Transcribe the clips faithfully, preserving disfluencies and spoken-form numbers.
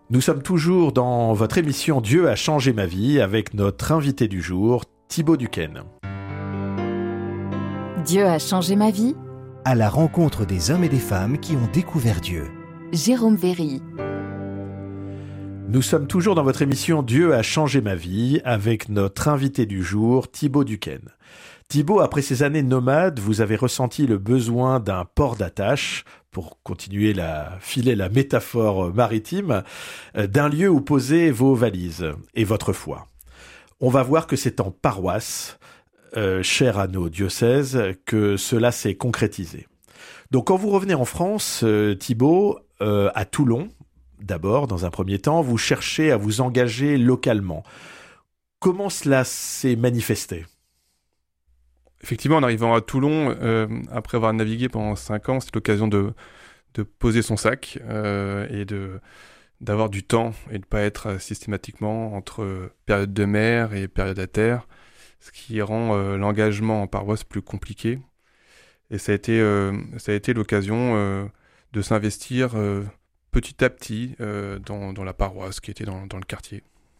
Nous sommes toujours dans votre émission Dieu a changé ma vie avec notre invité du jour, Thibaut Duquesne. Dieu a changé ma vie. À la rencontre des hommes et des femmes qui ont découvert Dieu. Jérôme Véry. Nous sommes toujours dans votre émission Dieu a changé ma vie avec notre invité du jour, Thibaut Duquesne. Thibaut, après ces années nomades, vous avez ressenti le besoin d'un port d'attache, pour continuer la filer la métaphore maritime, d'un lieu où poser vos valises et votre foi. On va voir que c'est en paroisse, euh, chère à nos diocèses, que cela s'est concrétisé. Donc quand vous revenez en France, euh, Thibaut, euh, à Toulon, d'abord, dans un premier temps, vous cherchez à vous engager localement. Comment cela s'est manifesté ? Effectivement, en arrivant à Toulon, euh, après avoir navigué pendant cinq ans, c'est l'occasion de, de poser son sac euh, et de, d'avoir du temps et de ne pas être systématiquement entre période de mer et période à terre, ce qui rend euh, l'engagement en paroisse plus compliqué. Et ça a été, euh, ça a été l'occasion euh, de s'investir euh, petit à petit euh, dans, dans la paroisse qui était dans, dans le quartier.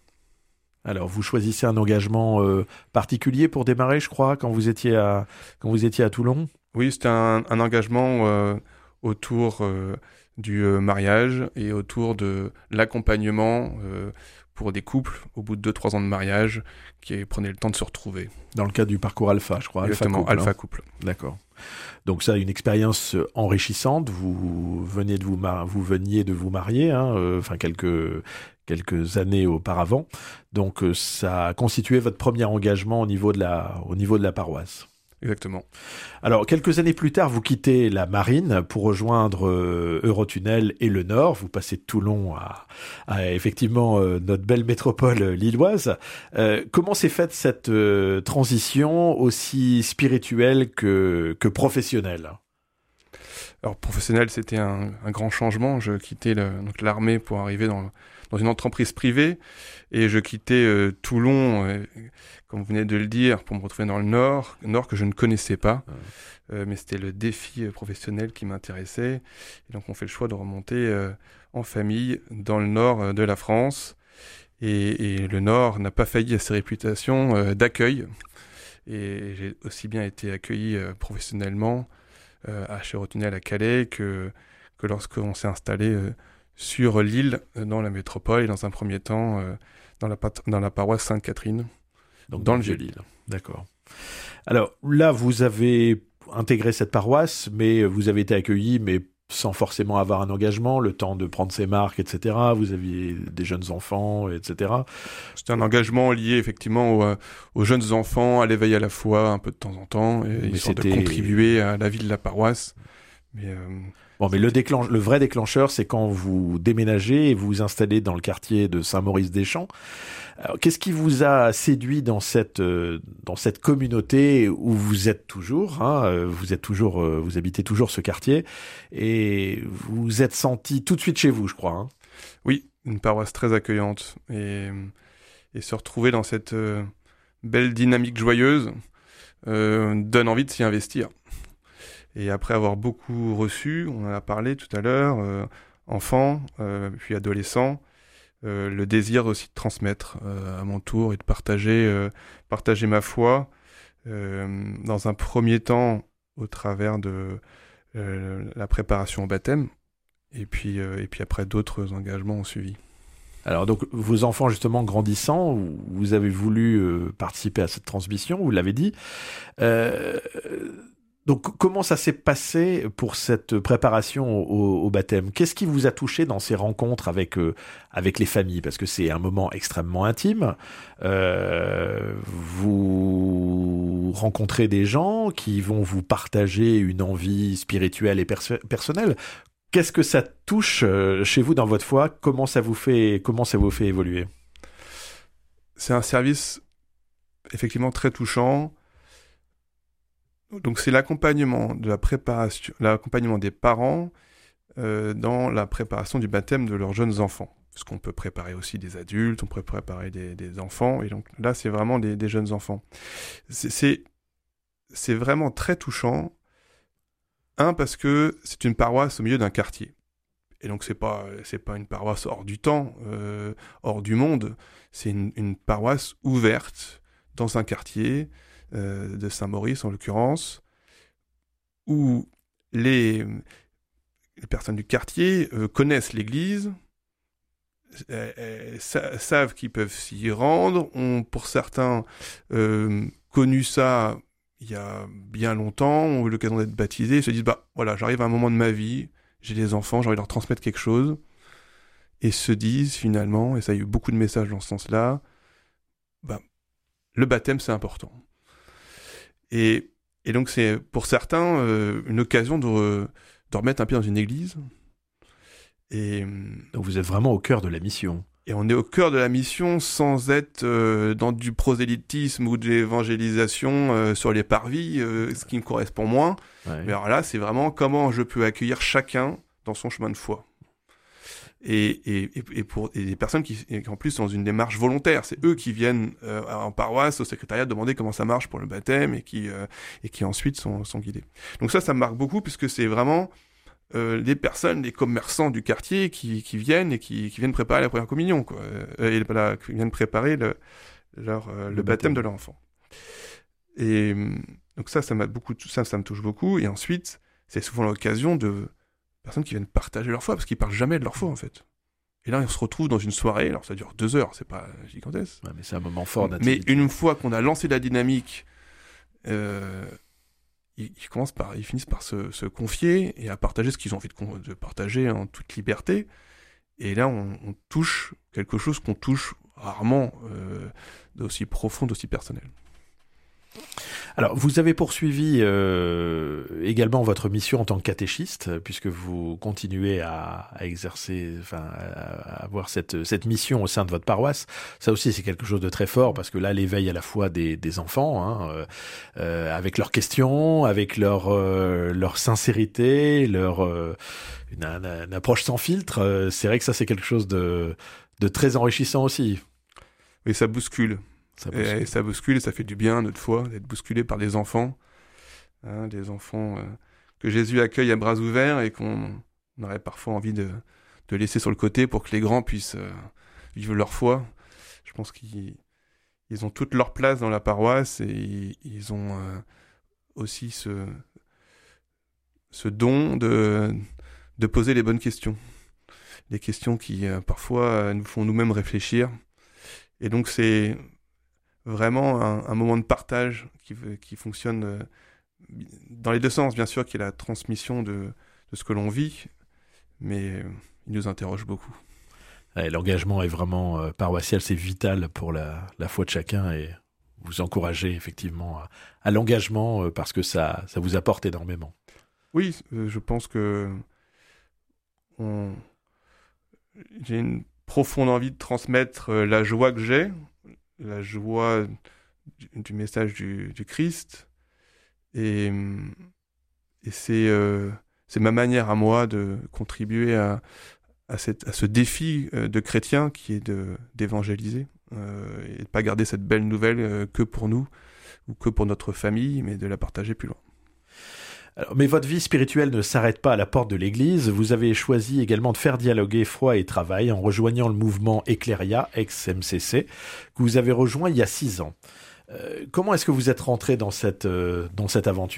Alors, vous choisissez un engagement euh, particulier pour démarrer, je crois, quand vous étiez à, quand vous étiez à Toulon ? Oui, c'était un, un engagement euh, autour euh, du euh, mariage et autour de l'accompagnement euh, pour des couples au bout de deux trois ans de mariage qui prenaient le temps de se retrouver. Dans le cadre du parcours Alpha, je crois. Exactement, Alpha Couple. Alpha hein. Couple. D'accord. Donc ça, une expérience enrichissante. Vous venez de vous, mar- vous veniez de vous marier, hein, euh, enfin quelques quelques années auparavant. Donc euh, ça a constitué votre premier engagement au niveau de la au niveau de la paroisse. Exactement. Alors, quelques années plus tard, vous quittez la marine pour rejoindre euh, Eurotunnel et le Nord. Vous passez de Toulon à, à effectivement euh, notre belle métropole lilloise. Euh, comment s'est faite cette euh, transition aussi spirituelle que, que professionnelle ? Alors, professionnel, c'était un, un grand changement. Je quittais le, donc, l'armée pour arriver dans, dans une entreprise privée et je quittais euh, Toulon, euh, comme vous venez de le dire, pour me retrouver dans le Nord, Nord que je ne connaissais pas. Mmh. Euh, mais c'était le défi euh, professionnel qui m'intéressait. Et donc, on fait le choix de remonter euh, en famille dans le Nord euh, de la France. Et, et le Nord n'a pas failli à ses réputations euh, d'accueil. Et j'ai aussi bien été accueilli euh, professionnellement euh, à chez Eurotunnel à Calais que, que lorsqu'on s'est installé euh, sur l'île, euh, dans la métropole, et dans un premier temps, euh, dans, la pat- dans la paroisse Sainte-Catherine, donc dans, dans le Vieux-Lille. D'accord. Alors là, vous avez intégré cette paroisse, mais vous avez été accueilli, mais sans forcément avoir un engagement, le temps de prendre ses marques, et cetera. Vous aviez des jeunes enfants, et cetera. C'était un engagement lié effectivement aux, aux jeunes enfants, à l'éveil à la foi, un peu de temps en temps, et histoire de contribuer à la vie de la paroisse. Mais euh, bon, mais le, déclenche, le vrai déclencheur, c'est quand vous déménagez et vous vous installez dans le quartier de Saint-Maurice-des-Champs. Alors, qu'est-ce qui vous a séduit dans cette euh, dans cette communauté où vous êtes toujours, hein, vous êtes toujours, euh, vous habitez toujours ce quartier et vous vous êtes senti tout de suite chez vous, je crois. Hein. Oui, une paroisse très accueillante et et se retrouver dans cette euh, belle dynamique joyeuse euh, donne envie de s'y investir. Et après avoir beaucoup reçu, on en a parlé tout à l'heure, euh, enfant, euh, puis adolescent. Euh, le désir aussi de transmettre euh, à mon tour et de partager, euh, partager ma foi, euh, dans un premier temps au travers de euh, la préparation au baptême, et puis, euh, et puis après d'autres engagements ont suivi. Alors donc vos enfants justement grandissant, vous avez voulu euh, participer à cette transmission, vous l'avez dit. Euh, Donc, comment ça s'est passé pour cette préparation au, au baptême ? Qu'est-ce qui vous a touché dans ces rencontres avec euh, avec les familles ? Parce que c'est un moment extrêmement intime. Euh, vous rencontrez des gens qui vont vous partager une envie spirituelle et perso- personnelle. Qu'est-ce que ça touche chez vous dans votre foi ? Comment ça vous fait, comment ça vous fait évoluer ? C'est un service effectivement très touchant. Donc c'est l'accompagnement de la préparation, l'accompagnement des parents euh, dans la préparation du baptême de leurs jeunes enfants. Parce qu'on peut préparer aussi des adultes, on peut préparer des, des enfants, et donc là c'est vraiment des, des jeunes enfants. C'est, c'est, c'est vraiment très touchant. Un, parce que c'est une paroisse au milieu d'un quartier. et donc c'est pas c'est pas une paroisse hors du temps, euh, hors du monde. C'est une, une paroisse ouverte dans un quartier euh, de Saint-Maurice en l'occurrence, où les, les personnes du quartier euh, connaissent l'église, euh, euh, sa- savent qu'ils peuvent s'y rendre, ont pour certains euh, connu ça il y a bien longtemps, ont eu l'occasion d'être baptisés, et se disent bah voilà, j'arrive à un moment de ma vie, j'ai des enfants, j'ai envie de leur transmettre quelque chose, et se disent finalement, et ça il y a eu beaucoup de messages dans ce sens-là, bah, le baptême c'est important. Et, et donc c'est pour certains euh, une occasion de, re- de remettre un pied dans une église. Et, Donc vous êtes vraiment au cœur de la mission. et on est au cœur de la mission sans être euh, dans du prosélytisme ou de l'évangélisation euh, sur les parvis, euh, ce qui me correspond moins. Ouais. Mais alors là, c'est vraiment comment je peux accueillir chacun dans son chemin de foi. Et, et, et, et pour et des personnes qui, et en plus, sont dans une démarche volontaire. C'est eux qui viennent euh, en paroisse, au secrétariat, demander comment ça marche pour le baptême et qui, euh, et qui ensuite sont, sont guidés. Donc ça, ça me marque beaucoup puisque c'est vraiment euh, des personnes, des commerçants du quartier qui, qui viennent et qui, qui viennent préparer la première communion, quoi. Euh, et voilà, qui viennent préparer le, leur, euh, le, Le baptême, baptême de leur enfant. Et euh, donc ça, ça m'a beaucoup, ça, ça me touche beaucoup. Et ensuite, c'est souvent l'occasion de personnes qui viennent partager leur foi, parce qu'ils parlent jamais de leur foi, en fait. Et là, on se retrouve dans une soirée, alors ça dure deux heures, c'est pas gigantesque. Ouais, mais c'est un moment fort Mais d'intimité. une fois qu'on a lancé la dynamique, euh, ils, ils commencent par, ils finissent par se, se confier et à partager ce qu'ils ont envie de, con- de partager en toute liberté. Et là, on, on touche quelque chose qu'on touche rarement, euh, d'aussi profond, d'aussi personnel. Alors, vous avez poursuivi euh, également votre mission en tant que catéchiste, puisque vous continuez à, à exercer, enfin, à avoir cette, cette mission au sein de votre paroisse. Ça aussi, c'est quelque chose de très fort, parce que là, l'éveil à la fois des, des enfants, hein, euh, euh, avec leurs questions, avec leur, euh, leur sincérité, leur euh, une, une, une approche sans filtre. Euh, c'est vrai que ça, c'est quelque chose de, de très enrichissant aussi. Et ça bouscule. Ça Et, et ça bouscule, et ça fait du bien, notre foi, d'être bousculé par des enfants, hein, des enfants euh, que Jésus accueille à bras ouverts et qu'on on aurait parfois envie de, de laisser sur le côté pour que les grands puissent euh, vivre leur foi. Je pense qu'ils ils ont toute leur place dans la paroisse et ils, ils ont euh, aussi ce, ce don de, de poser les bonnes questions. Des questions qui euh, parfois euh, nous font nous-mêmes réfléchir. Et donc c'est vraiment un, un moment de partage qui, qui fonctionne euh, dans les deux sens, bien sûr, qui est la transmission de, de ce que l'on vit, mais euh, il nous interroge beaucoup. Ouais, l'engagement est vraiment euh, paroissial, c'est vital pour la, la foi de chacun et vous encouragez effectivement à, à l'engagement euh, parce que ça, ça vous apporte énormément. Oui, euh, je pense que on... j'ai une profonde envie de transmettre euh, la joie que j'ai, la joie du, du message du, du Christ, et, et c'est, euh, c'est ma manière à moi de contribuer à, à, cette, à ce défi euh, de chrétien qui est de, d'évangéliser, euh, et de ne pas garder cette belle nouvelle euh, que pour nous, ou que pour notre famille, mais de la partager plus loin. Alors, mais votre vie spirituelle ne s'arrête pas à la porte de l'église. Vous avez choisi également de faire dialoguer foi et travail en rejoignant le mouvement Ecléria, ex-M C C, que vous avez rejoint il y a six ans. Euh, comment est-ce que vous êtes rentré dans cette, euh, dans cette aventure ?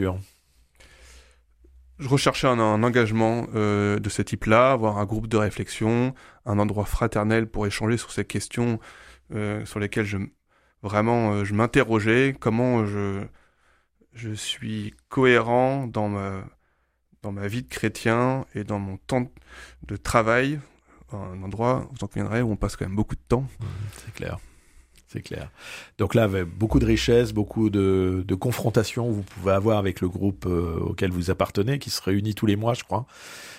Je recherchais un, un engagement euh, de ce type-là, avoir un groupe de réflexion, un endroit fraternel pour échanger sur ces questions euh, sur lesquelles je, vraiment euh, je m'interrogeais, comment je... Je suis cohérent dans ma, dans ma vie de chrétien et dans mon temps de travail, un endroit, vous en conviendrez, où on passe quand même beaucoup de temps. C'est clair, c'est clair. Donc là, avec beaucoup de richesses, beaucoup de, de confrontations que vous pouvez avoir avec le groupe euh, auquel vous appartenez, qui se réunit tous les mois, je crois,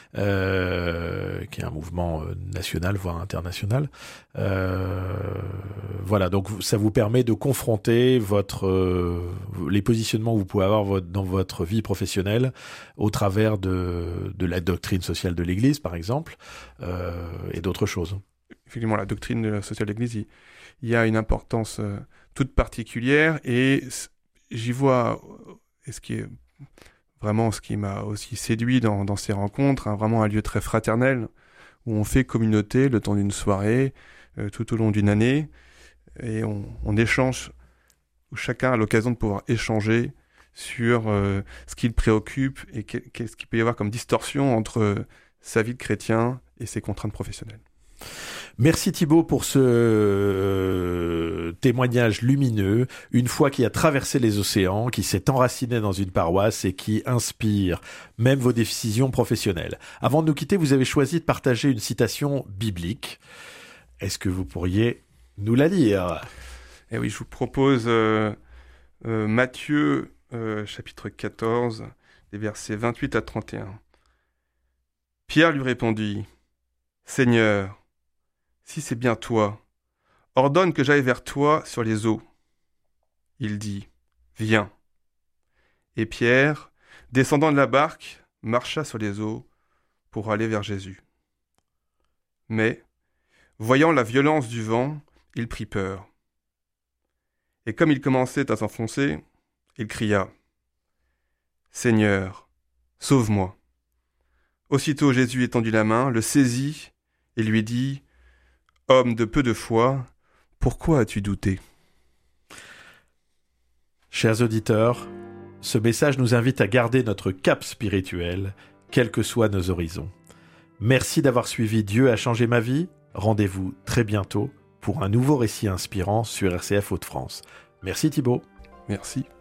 euh, qui est un mouvement euh, national, voire international. Euh, voilà, donc ça vous permet de confronter votre euh, les positionnements que vous pouvez avoir votre, dans votre vie professionnelle au travers de, de la doctrine sociale de l'Église, par exemple, euh, et d'autres choses. Effectivement, la doctrine sociale de l'Église, il, il y a une importance euh, toute particulière et j'y vois, et ce qui est vraiment ce qui m'a aussi séduit dans, dans ces rencontres, hein, vraiment un lieu très fraternel, où on fait communauté le temps d'une soirée, euh, tout au long d'une année, et on, on échange, où chacun a l'occasion de pouvoir échanger sur euh, ce qui le préoccupe et qu'est-ce qu'il peut y avoir comme distorsion entre euh, sa vie de chrétien et ses contraintes professionnelles. Merci Thibaut pour ce euh, témoignage lumineux, une foi qui a traversé les océans, qui s'est enracinée dans une paroisse et qui inspire même vos décisions professionnelles. Avant de nous quitter, vous avez choisi de partager une citation biblique. Est-ce que vous pourriez nous la lire ? Eh oui, je vous propose euh, euh, Matthieu euh, chapitre quatorze, les versets vingt-huit à trente et un. Pierre lui répondit : « Seigneur, si c'est bien toi, ordonne que j'aille vers toi sur les eaux. » Il dit : « Viens. » Et Pierre, descendant de la barque, marcha sur les eaux pour aller vers Jésus. Mais, voyant la violence du vent, il prit peur. Et comme il commençait à s'enfoncer, il cria : « Seigneur, sauve-moi. » Aussitôt Jésus étendit la main, le saisit et lui dit : « Homme de peu de foi, pourquoi as-tu douté ?» Chers auditeurs, ce message nous invite à garder notre cap spirituel, quels que soient nos horizons. Merci d'avoir suivi Dieu a changé ma vie. Rendez-vous très bientôt pour un nouveau récit inspirant sur R C F Hauts-de-France. Merci Thibaut. Merci.